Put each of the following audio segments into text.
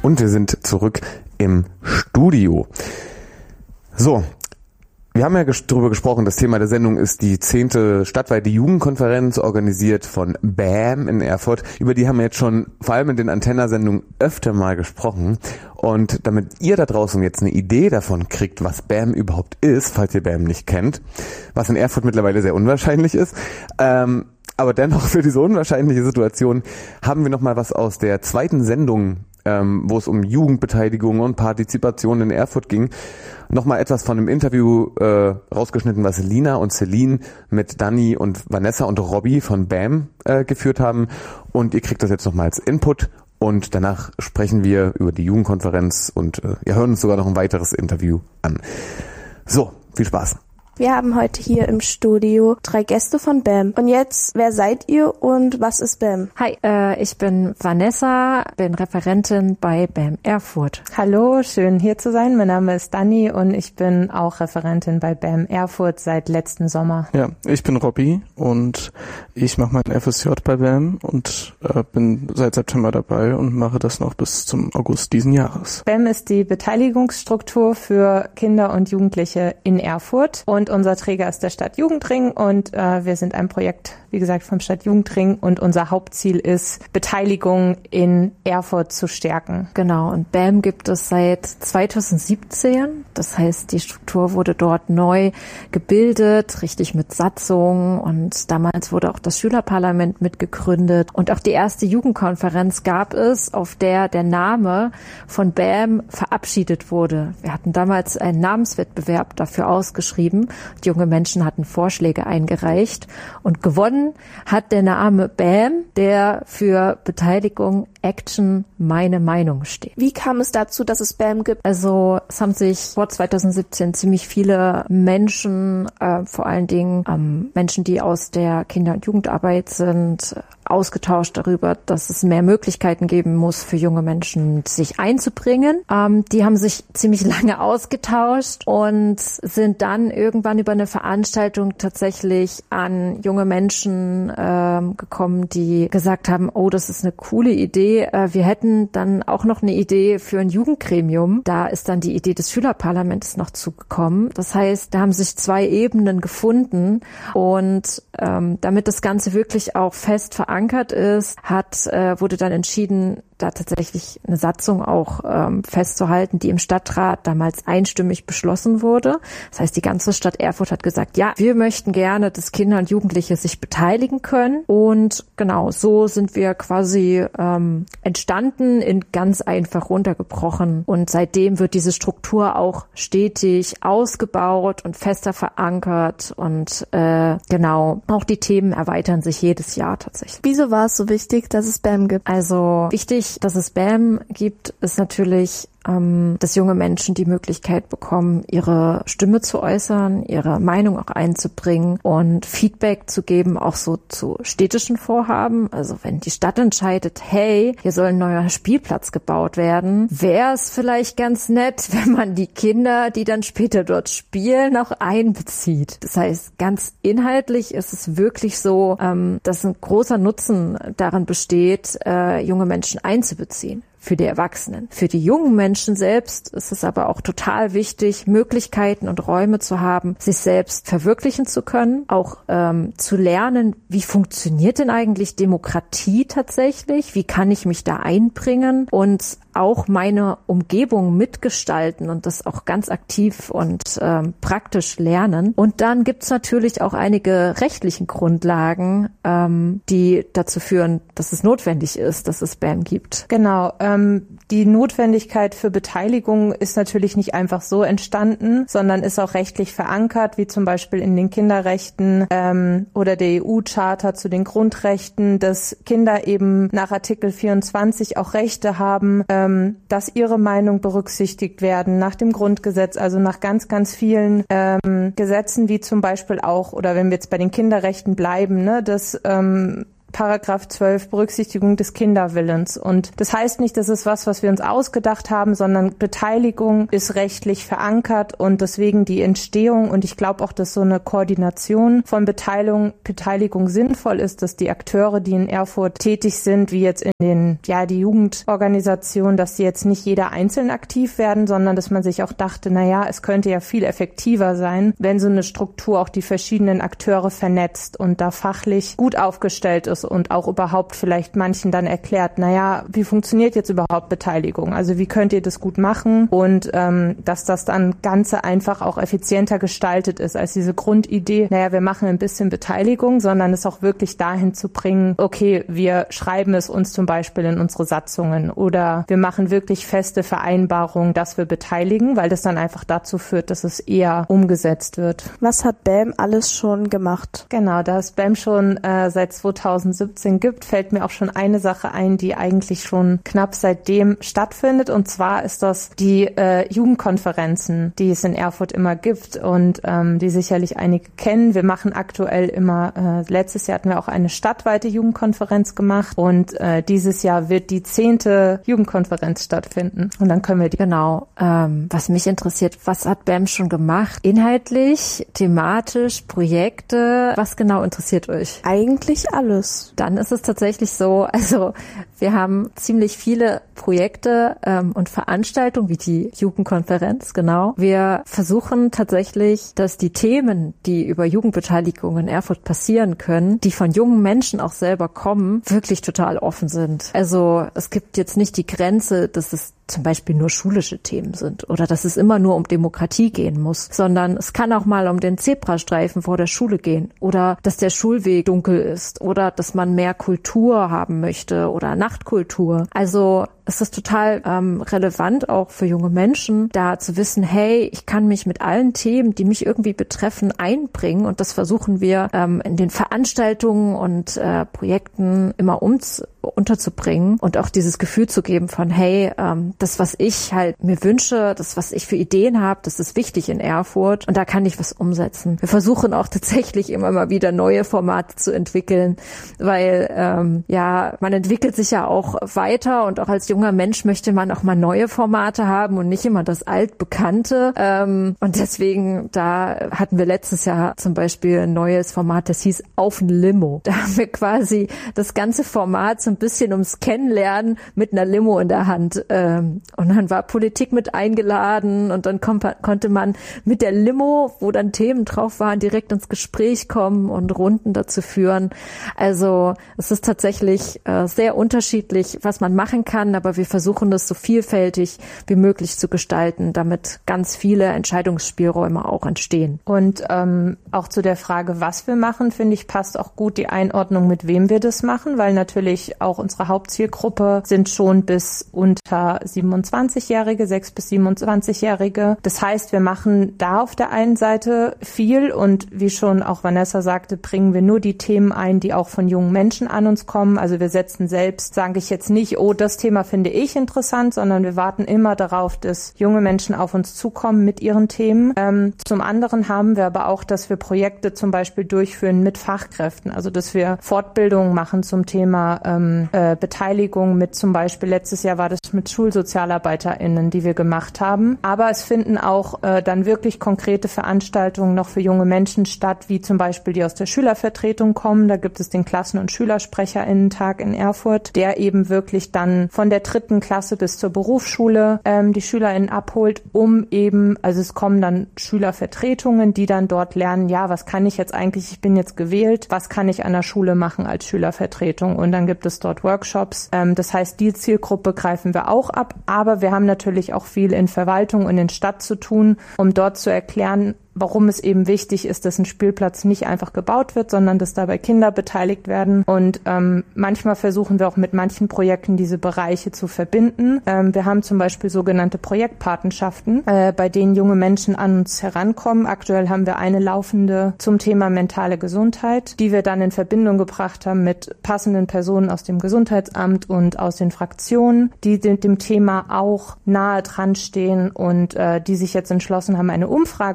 Und wir sind zurück im Studio. So, wir haben ja darüber gesprochen, das Thema der Sendung ist die 10. stadtweite Jugendkonferenz, organisiert von BAM in Erfurt. Über die haben wir jetzt schon vor allem in den Antenna-Sendungen öfter mal gesprochen. Und damit ihr da draußen jetzt eine Idee davon kriegt, was BAM überhaupt ist, falls ihr BAM nicht kennt, was in Erfurt mittlerweile sehr unwahrscheinlich ist, aber dennoch für diese unwahrscheinliche Situation haben wir nochmal was aus der 2. Sendung, wo es um Jugendbeteiligung und Partizipation in Erfurt ging, nochmal etwas von einem Interview rausgeschnitten, was Lina und Celine mit Dani und Vanessa und Robby von BAM geführt haben. Und ihr kriegt das jetzt nochmal als Input und danach sprechen wir über die Jugendkonferenz und ihr hört uns sogar noch ein weiteres Interview an. So, viel Spaß. Wir haben heute hier im Studio 3 Gäste von BAM. Und jetzt, wer seid ihr und was ist BAM? Hi, ich bin Vanessa, bin Referentin bei BAM Erfurt. Hallo, schön hier zu sein. Mein Name ist Dani und ich bin auch Referentin bei BAM Erfurt seit letzten Sommer. Ja, ich bin Robby und ich mache mein FSJ bei BAM und bin seit September dabei und mache das noch bis zum August diesen Jahres. BAM ist die Beteiligungsstruktur für Kinder und Jugendliche in Erfurt und unser Träger ist der Stadtjugendring und wir sind ein Projekt, wie gesagt, vom Stadtjugendring und unser Hauptziel ist, Beteiligung in Erfurt zu stärken. Genau, und BAM gibt es seit 2017. Das heißt, die Struktur wurde dort neu gebildet, richtig mit Satzung, und damals wurde auch das Schülerparlament mitgegründet und auch die erste Jugendkonferenz gab es, auf der der Name von BAM verabschiedet wurde. Wir hatten damals einen Namenswettbewerb dafür ausgeschrieben. Die junge Menschen hatten Vorschläge eingereicht und gewonnen hat der Name BAM, der für Beteiligung, Action, meine Meinung steht. Wie kam es dazu, dass es BAM gibt? Also es haben sich vor 2017 ziemlich viele Menschen, vor allen Dingen Menschen, die aus der Kinder- und Jugendarbeit sind, ausgetauscht darüber, dass es mehr Möglichkeiten geben muss für junge Menschen, sich einzubringen. Die haben sich ziemlich lange ausgetauscht und sind dann irgendwann über eine Veranstaltung tatsächlich an junge Menschen gekommen, die gesagt haben, oh, das ist eine coole Idee. Wir hätten dann auch noch eine Idee für ein Jugendgremium. Da ist dann die Idee des Schülerparlaments noch zugekommen. Das heißt, da haben sich 2 Ebenen gefunden und damit das Ganze wirklich auch fest verankert ist, wurde dann entschieden, da tatsächlich eine Satzung auch festzuhalten, die im Stadtrat damals einstimmig beschlossen wurde. Das heißt, die ganze Stadt Erfurt hat gesagt, ja, wir möchten gerne, dass Kinder und Jugendliche sich beteiligen können. Und genau, so sind wir quasi entstanden, in ganz einfach runtergebrochen. Und seitdem wird diese Struktur auch stetig ausgebaut und fester verankert. Und genau, auch die Themen erweitern sich jedes Jahr tatsächlich. Wieso war es so wichtig, dass es BAM gibt? Also wichtig, dass es BAM gibt, ist natürlich, dass junge Menschen die Möglichkeit bekommen, ihre Stimme zu äußern, ihre Meinung auch einzubringen und Feedback zu geben, auch so zu städtischen Vorhaben. Also wenn die Stadt entscheidet, hey, hier soll ein neuer Spielplatz gebaut werden, wäre es vielleicht ganz nett, wenn man die Kinder, die dann später dort spielen, auch einbezieht. Das heißt, ganz inhaltlich ist es wirklich so, dass ein großer Nutzen darin besteht, junge Menschen einzubeziehen. Für die Erwachsenen. Für die jungen Menschen selbst ist es aber auch total wichtig, Möglichkeiten und Räume zu haben, sich selbst verwirklichen zu können, auch zu lernen, wie funktioniert denn eigentlich Demokratie tatsächlich, wie kann ich mich da einbringen und auch meine Umgebung mitgestalten und das auch ganz aktiv und praktisch lernen. Und dann gibt's natürlich auch einige rechtlichen Grundlagen, die dazu führen, dass es notwendig ist, dass es BAM gibt. Genau, die Notwendigkeit für Beteiligung ist natürlich nicht einfach so entstanden, sondern ist auch rechtlich verankert, wie zum Beispiel in den Kinderrechten oder der EU-Charta zu den Grundrechten, dass Kinder eben nach Artikel 24 auch Rechte haben, dass ihre Meinung berücksichtigt werden nach dem Grundgesetz, also nach ganz, ganz vielen Gesetzen, wie zum Beispiel auch, oder wenn wir jetzt bei den Kinderrechten bleiben, ne, dass Paragraph 12 Berücksichtigung des Kinderwillens. Und das heißt nicht, das ist was wir uns ausgedacht haben, sondern Beteiligung ist rechtlich verankert und deswegen die Entstehung und ich glaube auch, dass so eine Koordination von Beteiligung sinnvoll ist, dass die Akteure, die in Erfurt tätig sind, wie jetzt in die Jugendorganisation, dass sie jetzt nicht jeder einzeln aktiv werden, sondern dass man sich auch dachte, es könnte ja viel effektiver sein, wenn so eine Struktur auch die verschiedenen Akteure vernetzt und da fachlich gut aufgestellt ist und auch überhaupt vielleicht manchen dann erklärt, wie funktioniert jetzt überhaupt Beteiligung? Also wie könnt ihr das gut machen? Und dass das dann Ganze einfach auch effizienter gestaltet ist als diese Grundidee, wir machen ein bisschen Beteiligung, sondern es auch wirklich dahin zu bringen, okay, wir schreiben es uns zum Beispiel in unsere Satzungen oder wir machen wirklich feste Vereinbarungen, dass wir beteiligen, weil das dann einfach dazu führt, dass es eher umgesetzt wird. Was hat BAM alles schon gemacht? Genau, da es BAM schon seit 2017 gibt, fällt mir auch schon eine Sache ein, die eigentlich schon knapp seitdem stattfindet. Und zwar ist das die Jugendkonferenzen, die es in Erfurt immer gibt und die sicherlich einige kennen. Wir machen aktuell immer, letztes Jahr hatten wir auch eine stadtweite Jugendkonferenz gemacht und dieses Jahr wird die 10. Jugendkonferenz stattfinden. Und dann können wir die... Genau. Was mich interessiert, was hat BAM schon gemacht? Inhaltlich, thematisch, Projekte, was genau interessiert euch? Eigentlich alles. Dann ist es tatsächlich so, also wir haben ziemlich viele Projekte und Veranstaltungen, wie die Jugendkonferenz, genau. Wir versuchen tatsächlich, dass die Themen, die über Jugendbeteiligung in Erfurt passieren können, die von jungen Menschen auch selber kommen, wirklich total offen sind. Also es gibt jetzt nicht die Grenze, dass es zum Beispiel nur schulische Themen sind oder dass es immer nur um Demokratie gehen muss, sondern es kann auch mal um den Zebrastreifen vor der Schule gehen oder dass der Schulweg dunkel ist oder dass man mehr Kultur haben möchte oder Nachtkultur. Also es ist total relevant auch für junge Menschen, da zu wissen, hey, ich kann mich mit allen Themen, die mich irgendwie betreffen, einbringen und das versuchen wir in den Veranstaltungen und Projekten immer unterzubringen und auch dieses Gefühl zu geben von, hey, das, was ich halt mir wünsche, das, was ich für Ideen habe, das ist wichtig in Erfurt und da kann ich was umsetzen. Wir versuchen auch tatsächlich immer mal wieder neue Formate zu entwickeln, weil man entwickelt sich ja auch weiter und auch als junger Mensch möchte man auch mal neue Formate haben und nicht immer das Altbekannte. Und deswegen, da hatten wir letztes Jahr zum Beispiel ein neues Format, das hieß Auf ein Limo. Da haben wir quasi das ganze Format so ein bisschen ums Kennenlernen mit einer Limo in der Hand. Und dann war Politik mit eingeladen und dann konnte man mit der Limo, wo dann Themen drauf waren, direkt ins Gespräch kommen und Runden dazu führen. Also es ist tatsächlich sehr unterschiedlich, was man machen kann, aber wir versuchen das so vielfältig wie möglich zu gestalten, damit ganz viele Entscheidungsspielräume auch entstehen. Und auch zu der Frage, was wir machen, finde ich, passt auch gut die Einordnung, mit wem wir das machen, weil natürlich auch unsere Hauptzielgruppe sind schon bis unter 27-Jährige, 6- bis 27-Jährige. Das heißt, wir machen da auf der einen Seite viel und wie schon auch Vanessa sagte, bringen wir nur die Themen ein, die auch von jungen Menschen an uns kommen. Also wir setzen selbst, sage ich jetzt nicht, oh, das Thema finde ich interessant, sondern wir warten immer darauf, dass junge Menschen auf uns zukommen mit ihren Themen. Zum anderen haben wir aber auch, dass wir Projekte zum Beispiel durchführen mit Fachkräften, also dass wir Fortbildungen machen zum Thema Beteiligung mit zum Beispiel, letztes Jahr war das mit SchulsozialarbeiterInnen, die wir gemacht haben. Aber es finden auch dann wirklich konkrete Veranstaltungen noch für junge Menschen statt, wie zum Beispiel die aus der Schülervertretung kommen. Da gibt es den Klassen- und SchülersprecherInnen-Tag in Erfurt, der eben wirklich dann von der 3. Klasse bis zur Berufsschule die SchülerInnen abholt, also es kommen dann Schülervertretungen, die dann dort lernen, ja, was kann ich jetzt eigentlich, ich bin jetzt gewählt, was kann ich an der Schule machen als Schülervertretung? Und dann gibt es dort Workshops. Das heißt, die Zielgruppe greifen wir auch ab, aber wir haben natürlich auch viel in Verwaltung und in Stadt zu tun, um dort zu erklären, warum es eben wichtig ist, dass ein Spielplatz nicht einfach gebaut wird, sondern dass dabei Kinder beteiligt werden. Und manchmal versuchen wir auch mit manchen Projekten diese Bereiche zu verbinden. Wir haben zum Beispiel sogenannte Projektpatenschaften, bei denen junge Menschen an uns herankommen. Aktuell haben wir eine laufende zum Thema mentale Gesundheit, die wir dann in Verbindung gebracht haben mit passenden Personen aus dem Gesundheitsamt und aus den Fraktionen, die dem Thema auch nahe dran stehen und die sich jetzt entschlossen haben, eine Umfrage zum Thema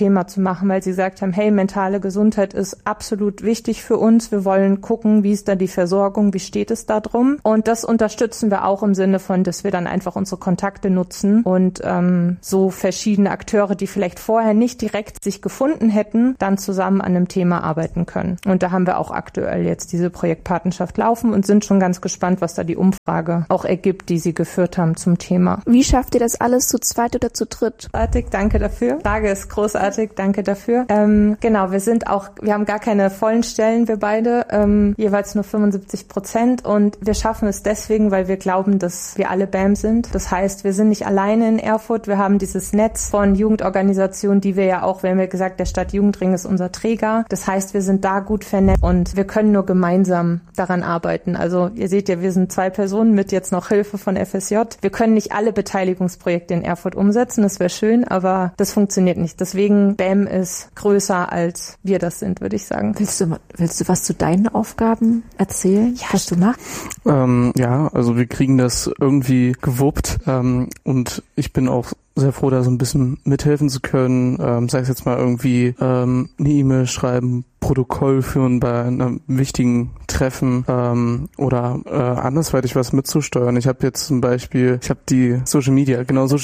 Thema zu machen, weil sie gesagt haben, hey, mentale Gesundheit ist absolut wichtig für uns. Wir wollen gucken, wie ist da die Versorgung, wie steht es da drum? Und das unterstützen wir auch im Sinne von, dass wir dann einfach unsere Kontakte nutzen und so verschiedene Akteure, die vielleicht vorher nicht direkt sich gefunden hätten, dann zusammen an einem Thema arbeiten können. Und da haben wir auch aktuell jetzt diese Projektpartnerschaft laufen und sind schon ganz gespannt, was da die Umfrage auch ergibt, die sie geführt haben zum Thema. Wie schafft ihr das alles zu zweit oder zu dritt? Großartig, danke dafür. Die Frage ist großartig, danke dafür. Genau, wir haben gar keine vollen Stellen, wir beide, jeweils nur 75% und wir schaffen es deswegen, weil wir glauben, dass wir alle BAM sind. Das heißt, wir sind nicht alleine in Erfurt, wir haben dieses Netz von Jugendorganisationen, die wir ja auch, wir haben ja gesagt, der Stadtjugendring ist unser Träger. Das heißt, wir sind da gut vernetzt und wir können nur gemeinsam daran arbeiten. Also ihr seht ja, wir sind 2 Personen mit jetzt noch Hilfe von FSJ. Wir können nicht alle Beteiligungsprojekte in Erfurt umsetzen, das wäre schön, aber das funktioniert nicht. Deswegen BAM ist größer als wir das sind, würde ich sagen. Willst du was zu deinen Aufgaben erzählen, was du machst? Ja, also wir kriegen das irgendwie gewuppt und ich bin auch sehr froh, da so ein bisschen mithelfen zu können, sei es jetzt mal irgendwie eine E-Mail schreiben, Protokoll führen bei einem wichtigen Treffen oder andersweitig was mitzusteuern. Ich habe jetzt zum Beispiel, die Social Media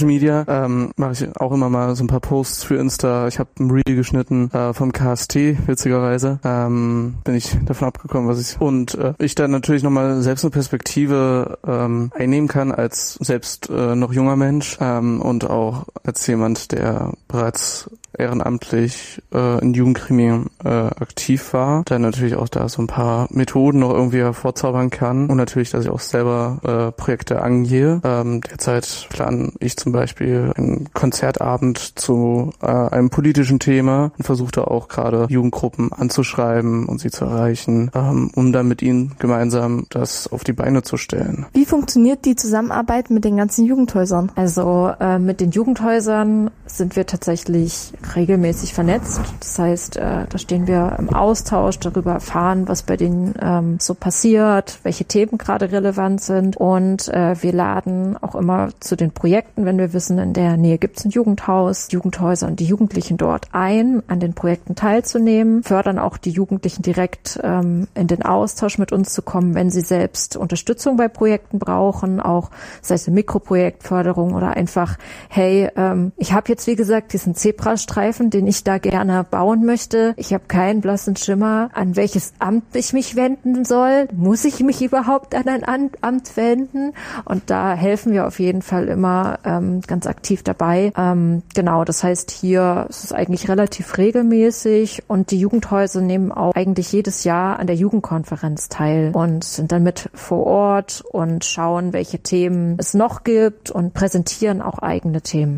mache ich auch immer mal so ein paar Posts für Insta. Ich habe ein Reel geschnitten vom KST, witzigerweise. Bin ich davon abgekommen, und ich dann natürlich nochmal selbst eine Perspektive einnehmen kann als selbst noch junger Mensch und auch als jemand, der bereits ehrenamtlich in Jugendgremien aktiv war, der natürlich auch da so ein paar Methoden noch irgendwie hervorzaubern kann und natürlich, dass ich auch selber Projekte angehe. Derzeit plane ich zum Beispiel einen Konzertabend zu einem politischen Thema und versuche da auch gerade Jugendgruppen anzuschreiben und sie zu erreichen, um dann mit ihnen gemeinsam das auf die Beine zu stellen. Wie funktioniert die Zusammenarbeit mit den ganzen Jugendhäusern? Also mit den Jugendhäusern sind wir tatsächlich regelmäßig vernetzt. Das heißt, da stehen wir im Austausch, darüber erfahren, was bei denen so passiert, welche Themen gerade relevant sind und wir laden auch immer zu den Projekten, wenn wir wissen, in der Nähe gibt es ein Jugendhaus, Jugendhäuser und die Jugendlichen dort ein, an den Projekten teilzunehmen, fördern auch die Jugendlichen direkt in den Austausch mit uns zu kommen, wenn sie selbst Unterstützung bei Projekten brauchen, auch sei es eine Mikroprojektförderung oder einfach, hey, ich habe jetzt wie gesagt diesen Zebrastreifen, den ich da gerne bauen möchte. Ich habe keinen blassen Schimmer, an welches Amt ich mich wenden soll. Muss ich mich überhaupt an ein Amt wenden? Und da helfen wir auf jeden Fall immer ganz aktiv dabei. Genau, das heißt, hier ist es eigentlich relativ regelmäßig und die Jugendhäuser nehmen auch eigentlich jedes Jahr an der Jugendkonferenz teil und sind dann mit vor Ort und schauen, welche Themen es noch gibt und präsentieren auch eigene Themen.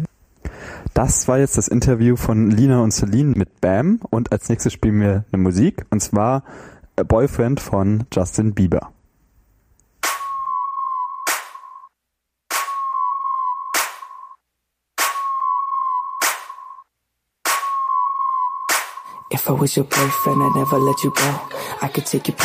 Das war jetzt das Interview von Lina und Celine mit BAM und als nächstes spielen wir eine Musik und zwar A Boyfriend von Justin Bieber. If I was your boyfriend, I'd never let you go. I could take you